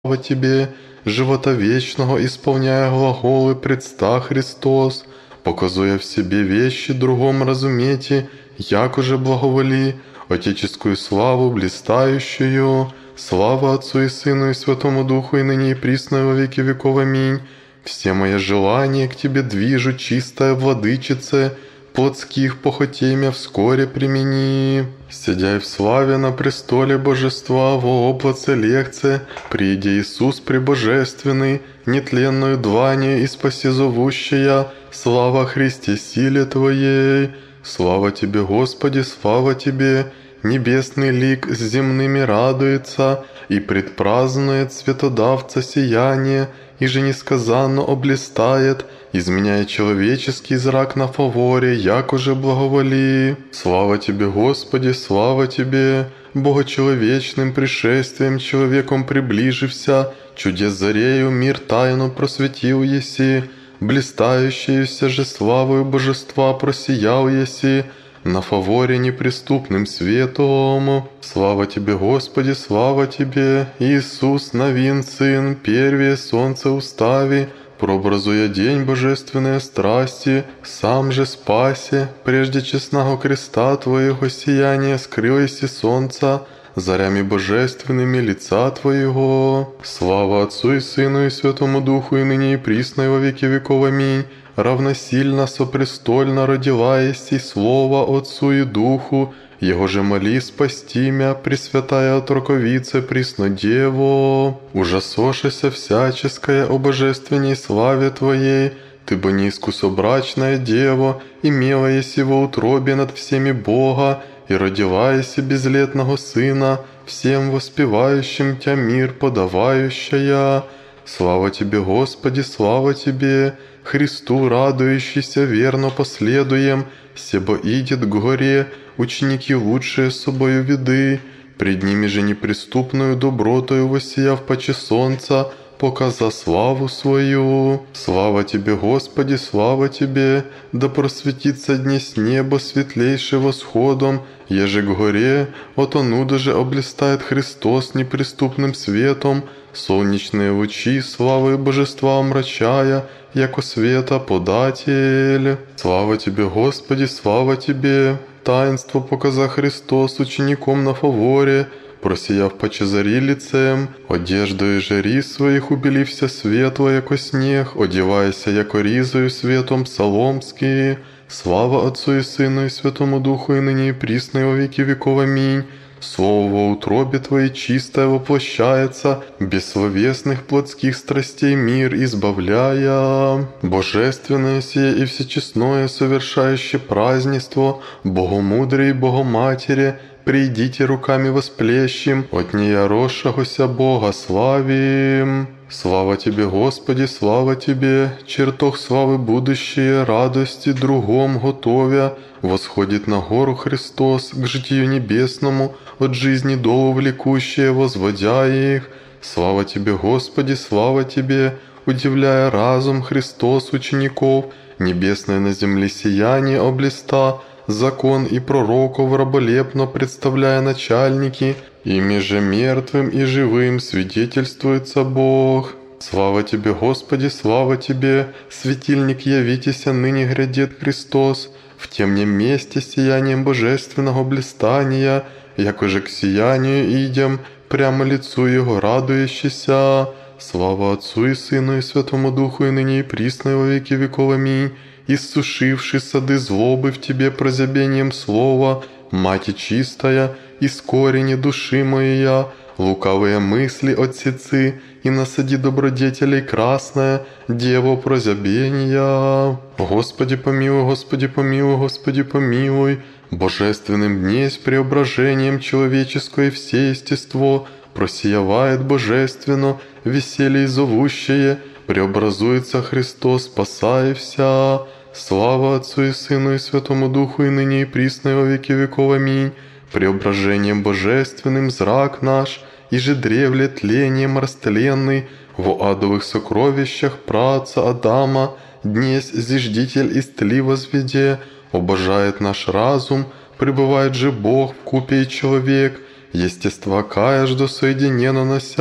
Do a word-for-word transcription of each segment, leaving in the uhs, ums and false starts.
Слава Тебе, живота вечного, исполняя глаголы предста Христос, показуя в себе вещи другом разумете, як уже благоволи, Отеческую славу блистающую, слава Отцу и Сыну и Святому Духу, и ныне и присно во веки веков. Аминь. Все мои желания к Тебе движу, чистая Владычице, плотских похотемя вскоре примени. Сидяй в славе на престоле Божества, во облаце лекце, приди Иисус пребожественный, нетленную дланью и спаси зовущая, слава Христе силе Твоей. Слава Тебе, Господи, слава Тебе! Небесный лик с земными радуется и предпразднует Светодавца сияние, и же несказанно облистает, изменяя человеческий зрак на фаворе, як уже благоволи. Слава Тебе, Господи, слава Тебе! Богочеловечным пришествием человеком приближився, чудес зарею мир тайну просветил еси, блистающеюся же славою Божества просиял еси, на фаворе неприступным светом. Слава Тебе, Господи, слава Тебе! Иисус, новин Сын, первее солнце устави, прообразуя день божественной страсти, сам же спаси, прежде честного креста Твоего сияния скрылось и солнца, зарями божественными лица Твоего. Слава Отцу и Сыну и Святому Духу, и ныне и присно и во веки веков. Аминь. Равносильно сопрестольно родилась и Слово Отцу и Духу, Его же моли спасти мя, Пресвятая Отроковице, Преснодево, ужасошися всяческое о божественней славе Твоей, Ты бы неискусобрачная Дева, имела еси во утробе над всеми Бога, и родила еси безлетного Сына, всем воспевающим Тя мир подавающая. Слава Тебе, Господи, слава Тебе! Христу радующийся верно последуем, себо идет к горе, ученики лучшие собою виды, пред ними же неприступную добротою воссияв паче солнца, показа славу свою. Слава Тебе, Господи, слава Тебе! Да просветится днесь небо светлейшее восходом, еже к горе, от онуда же облистает Христос неприступным светом, солнечные лучи славы Божества омрачая, яко света податель. Слава Тебе, Господи, слава Тебе! Таинство показа Христос учеником на фаворе, просияв паче зари лицем, одеждою же рис своих убелився светло, яко снег, одевайся, яко ризою светом псаломский. Слава Отцу и Сыну и Святому Духу, и ныне и присно и во веки веков. Аминь. Слово во утробе Твоей чистое воплощается, бессловесных плотских страстей мир избавляя. Божественное сие и всечестное совершающее празднество, Богомудрее и Богоматери, придите руками восплещим, от нея росшегося Бога славим. Слава Тебе, Господи, слава Тебе! Чертог славы будущее, радости другом готовя, восходит на гору Христос, к житию небесному, от жизни долу влекущее, возводя их. Слава Тебе, Господи, слава Тебе! Удивляя разум Христос учеников, небесное на земле сияние облиста, закон и пророков раболепно представляя начальники, ими же мертвым и живым свидетельствуется Бог. Слава Тебе, Господи, слава Тебе! Светильник явитеся, ныне грядет Христос, в темнем месте сиянием божественного блистания, яко же к сиянию идем, прямо лицу Его радующийся. Слава Отцу и Сыну и Святому Духу, и ныне и присно и во веки веков. Аминь. Иссушивши сады злобы в Тебе прозябением слова, Мати чистая, из корени души моя, лукавые мысли отсецы, и насади добродетелей красная, Дево прозябения. Господи помилуй, Господи помилуй, Господи помилуй, божественным днесь преображением человеческое все естество просиявает божественно, веселье зовущее, преобразуется Христос, спасая вся. Слава Отцу и Сыну и Святому Духу, и ныне и присно и во веки веков. Аминь. Преображением божественным зрак наш, и же древле тлением растленный, во адовых сокровищах праотца Адама, днесь зиждитель истли возведе, обожает наш разум, пребывает же Бог в купе и человек, естества кая ж до соединенно нося,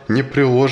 непреложно